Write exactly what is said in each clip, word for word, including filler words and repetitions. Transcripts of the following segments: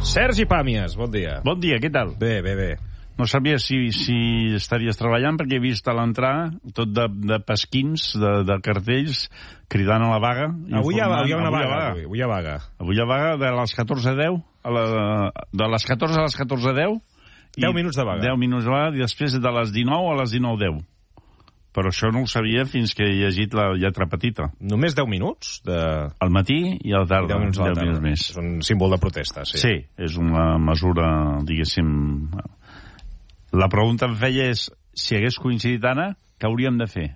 Sergi Pàmies, bon dia. Bon dia, què tal? Bé, bé, bé. No sabia si, si estaries treballant perquè he vist a l'entrada tot de, de pesquins, de, de cartells, cridant a la vaga. Avui hi ha, avui hi ha una avui vaga. vaga. Avui, avui hi ha vaga. Avui hi ha vaga de les catorze a deu, a la, de les catorze a les catorze a deu. deu minuts de vaga. deu minuts de vaga i després de les dinou a les dinou deu. Però això no ho sabia fins que he llegit la lletra petita. Només deu minuts? De... Al matí i a la tarda. deu minuts a la tarda. minuts més. És un símbol de protesta, sí. Sí, és una mesura, diguéssim... La pregunta em feia és, si hagués coincidit Anna, què hauríem de fer?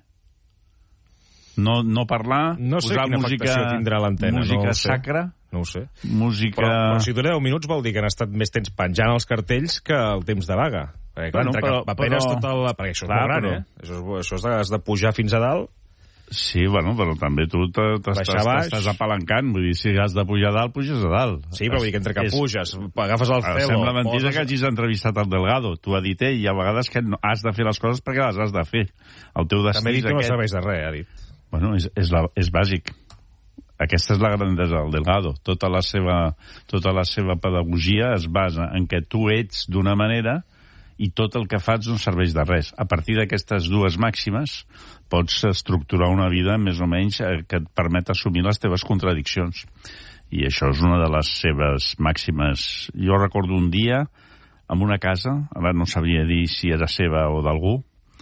No, no parlar, no sé posar quina música, afectació tindrà l'antena. música no sacra, no ho sé. música... Però, però si dura deu minuts vol dir que han estat més temps penjant els cartells que el temps de vaga. Perquè, clar, Bueno, entre però- que paperes però- tot el... Perquè això és Clar, molt gran, però- eh? Això és, això és de, has de pujar fins a dalt. Sí, bueno, però també tu te- t'estàs Baixar baix. t'estàs apalancant. Vull dir, si has de pujar a dalt, puges a dalt. Sí, però vull dir que entre que És- puges, agafes el Ara, celo... sembla mentida poses... que hagis entrevistat el Delgado. Tu ha dit ell, i a vegades que no, has de fer les coses perquè les has de fer. El teu destí També he dit que no aquest... serveix de res, ha dit. Bueno, és, és, la, és bàsic. Aquesta és la grandesa del Delgado. Tota la seva, tota la seva pedagogia es basa en que tu ets d'una manera i tot el que fas no serveix de res. A partir d'aquestes dues màximes pots estructurar una vida més o menys que et permet assumir les teves contradiccions. I això és una de les seves màximes. Jo recordo un dia en una casa, ara no sabria dir si era seva o d'algú,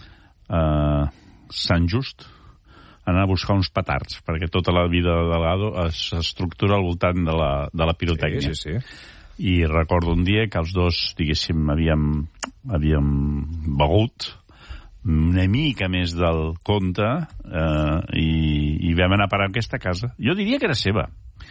eh, Sant Just, anar a buscar uns petards, perquè tota la vida de Delgado s'estructura al voltant de la, de la pirotècnia. Sí, sí, sí. I recordo un dia que els dos, diguéssim, havíem, havíem begut una mica més del compte eh, i, i vam anar a parar a aquesta casa. Jo diria que era seva.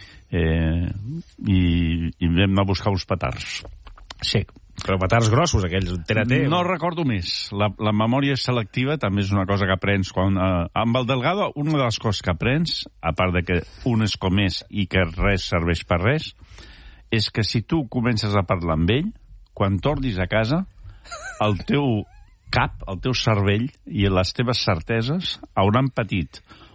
Eh, i, I vam anar a buscar uns petards. Sí. Però petards grossos, aquells, T-N-T. No recordo més. La, la memòria selectiva també és una cosa que aprens quan... Eh, amb el Delgado, una de les coses que aprens, a part de que un és com és i que res serveix per res, és que si tu comences a parlar amb ell, quan tornis a casa, el teu cap, el teu cervell i les teves certeses hauran patit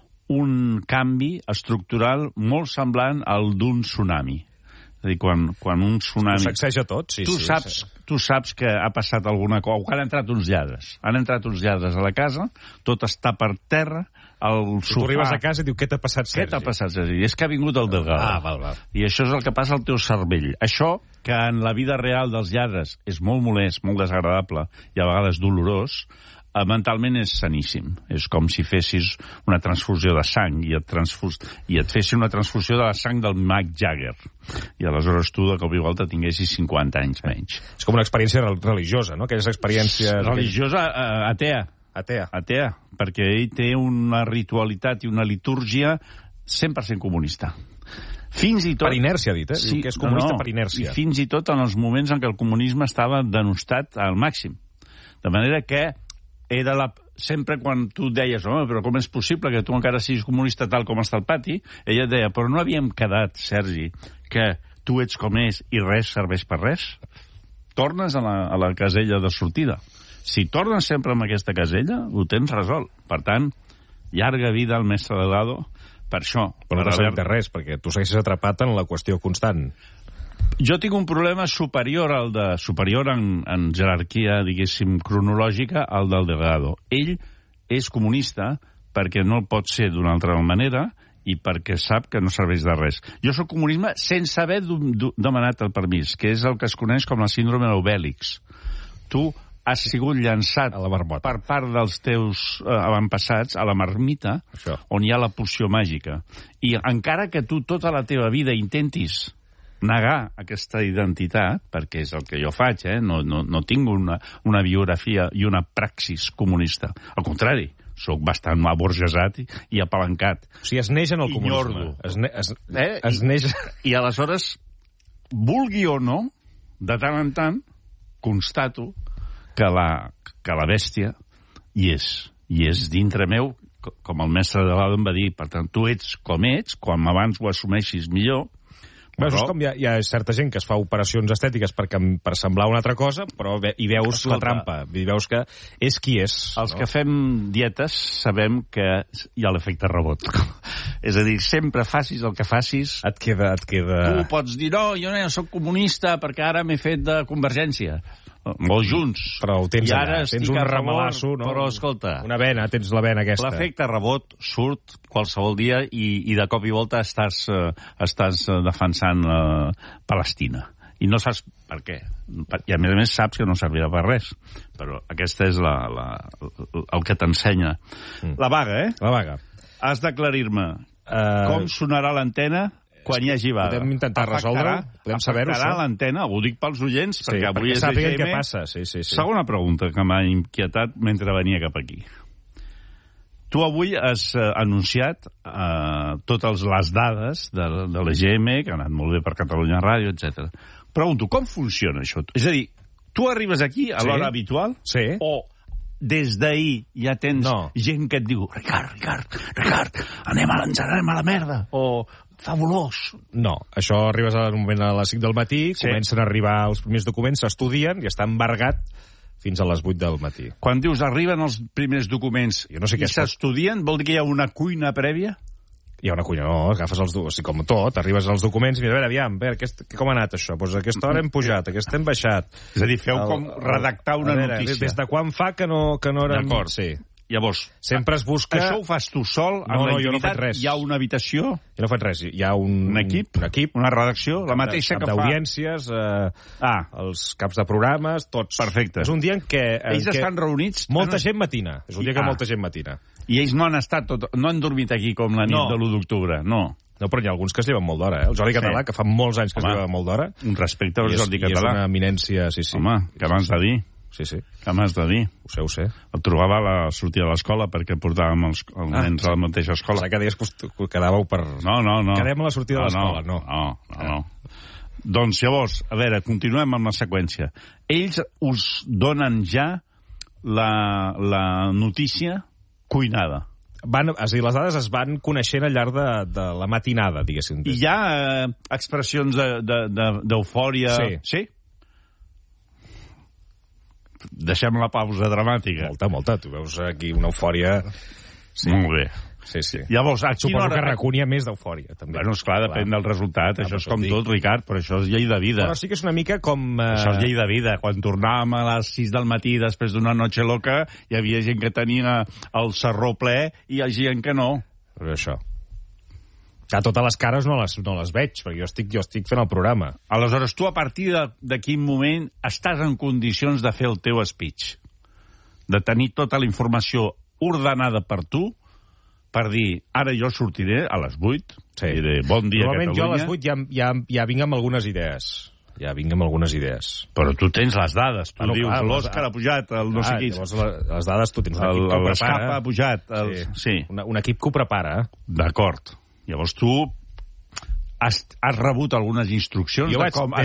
un canvi estructural molt semblant al d'un tsunami. És a dir, quan, quan un tsunami... Ho sacseja tot, sí, tu sí. Saps, sí. tu saps que ha passat alguna cosa, o que han entrat uns lladres. Han entrat uns lladres a la casa, tot està per terra, el sofà... Tu arribes a casa i diu, què t'ha passat, Sergi? Què t'ha passat, Sergi? És que ha vingut el Delgado. Ah, val, val. I això és el que passa al teu cervell. Això, que en la vida real dels lladres és molt molest, molt desagradable i a vegades dolorós, eh, mentalment és saníssim. És com si fessis una transfusió de sang i et, transfus... i et fessis una transfusió de la sang del Mick Jagger. I aleshores tu, de cop i volta, tinguessis cinquanta anys menys. És com una experiència religiosa, no? Aquelles experiències... Religiosa, eh, atea. Atea. Atea, perquè ell té una ritualitat i una litúrgia cent per cent comunista. Fins i tot... Per inèrcia, ha dit, eh? Sí, que és comunista no, no. per inèrcia. I fins i tot en els moments en què el comunisme estava denostat al màxim. De manera que era la... sempre quan tu deies, home, però com és possible que tu encara siguis comunista tal com està el pati, ella deia, però no havíem quedat, Sergi, que tu ets com és i res serveix per res? Tornes a la, a la casella de sortida. Si tornes sempre amb aquesta casella, ho tens resolt. Per tant, llarga vida al mestre Delgado per això. Però no per t'ha haver... servit de res, perquè tu segueixes atrapat en la qüestió constant. Jo tinc un problema superior al de... superior en, en jerarquia, diguéssim, cronològica, al del Delgado. Ell és comunista perquè no el pot ser d'una altra manera i perquè sap que no serveix de res. Jo soc comunisme sense haver demanat el permís, que és el que es coneix com la síndrome d'Obèlix. Tu has sigut llançat per part dels teus eh, avantpassats a la marmita, Això. on hi ha la poció màgica. I encara que tu tota la teva vida intentis negar aquesta identitat, perquè és el que jo faig, eh? no, no, no tinc una, una biografia i una praxis comunista. Al contrari, sóc bastant aburgesat i, i apalancat. O sigui, es neix en el comunisme. Es, ne, es, eh? es neix... I, I aleshores, vulgui o no, de tant en tant, constato que la, que la bèstia hi és, i és dintre meu, com el mestre de Delgado em va dir. Per tant, tu ets com ets, quan abans ho assumeixis millor, Bé, és com hi ha, hi ha certa gent que es fa operacions estètiques per, per semblar una altra cosa, però ve, hi veus Escolta, la trampa, hi veus que és qui és. Els no? que fem dietes sabem que hi ha l'efecte rebot. És a dir, sempre facis el que facis... Et queda... Et queda... Tu pots dir, no, jo no soc comunista perquè ara m'he fet de Convergència. O junts. Però ho tens I ara allà, tens un ramalasso, no? Però escolta... Una vena, tens la vena aquesta. L'efecte rebot surt qualsevol dia i, i de cop i volta estàs, uh, estàs uh, defensant uh, Palestina. I no saps per què. I a més a més saps que no servirà per res. Però aquesta és la, la, el que t'ensenya. Mm. La vaga, eh? La vaga. Has d'aclarir-me uh... com sonarà l'antena quan hi hagi vaga. Podem intentar resoldre-ho? Podem saber-ho, això? Afectarà l'antena? Ho dic pels oients, sí, perquè avui perquè és E G M. què passa. Sí, sí, sí. Segona pregunta que m'ha inquietat mentre venia cap aquí. Tu avui has uh, anunciat uh, totes les dades de, de l'E G M, que ha anat molt bé per Catalunya Ràdio, etcètera. Pregunto, com funciona això? És a dir, tu arribes aquí a sí. l'hora habitual? Sí. O des d'ahir ja tens no. gent que et diu Ricard, Ricard, Ricard, anem a, ens anem a la merda, o fabulós. No, això arribes al moment a les cinc del matí, sí. Comencen a arribar els primers documents, s'estudien i està embargat fins a les vuit del matí. Quan dius arriben els primers documents jo no sé i s'estudien, vol dir que hi ha una cuina prèvia? Hi ha una cuina, no, agafes els documents, com tot, arribes als documents i mira, a veure, aviam, a veure, aquest, com ha anat això? Doncs aquesta hora hem pujat, aquesta hem baixat. És a dir, feu el, com redactar una veure, notícia. Des de quan fa que no, que no érem... D'acord. Sí. Llavors, sempre es busca... Això ho fas tu sol? No, no, jo no faig res. Hi ha una habitació? Jo no faig res. Hi ha un... Un equip? Un equip. Una redacció? La mateixa cap que fa... d'audiències, eh, ah. els caps de programes, tots. Perfecte. És un dia en què... En ells què estan reunits... Molta gent matina. És un dia que ah. molta gent matina. I ells no han estat tot... No han dormit aquí com la nit no. de l'u d'octubre, no. No, però hi ha alguns que es lleven molt d'hora, eh? El Jordi sí. Català, que fa molts anys que Home, es lleva molt d'hora. Un respecte al Jordi és, Català. I és una eminència, sí, sí. Home, què m'has de dir? Sí, sí. Què m'has de dir? Ho sé, ho sé. El trobava a la sortida de l'escola perquè portàvem els, els ah, nens a la mateixa escola. Pensava que deies que quedàveu per... No, no, no. Quedem a la sortida no, de l'escola, no. No, no, no. no. Doncs llavors, a veure, continuem amb la seqüència. Ells us donen ja la, la notícia cuinada. Van, és a dir, les dades es van coneixent al llarg de, de la matinada, diguéssim. I hi ha eh, expressions d'eufòria... De, de, sí. Sí? Deixem la pausa dramàtica. Molta, molta. Tu veus aquí una eufòria... Sí. Molt bé. Sí, sí. Llavors, a Suposo hora... que recunia més d'eufòria, també. Bueno, esclar, clar. Depèn del resultat. Ah, això és com dic. tot, Ricard, però això és llei de vida. Però sí que és una mica com... Uh... Això és llei de vida. Quan tornàvem a les sis del matí després d'una noche loca, hi havia gent que tenia el sarró ple i hi ha gent que no. Però això... A totes les cares no les, no les veig, perquè jo estic, jo estic fent el programa. Aleshores, tu a partir de, de quin moment estàs en condicions de fer el teu speech? De tenir tota la informació ordenada per tu, per dir, ara jo sortiré a les vuit, sí. I diré, bon dia, Catalunya. Jo a les vuit ja, ja, ja vinc amb algunes idees. Ja vinc amb algunes idees. Però tu tens les dades. Tu bueno, dius, l'Òscar ha pujat, el no sé qui. Les dades tu tens un equip que ho prepara. L'Escapa ha pujat. El... Sí. sí. Una, un equip que ho prepara. D'acord. Llavors tu has, has rebut algunes instruccions jo de vaig, com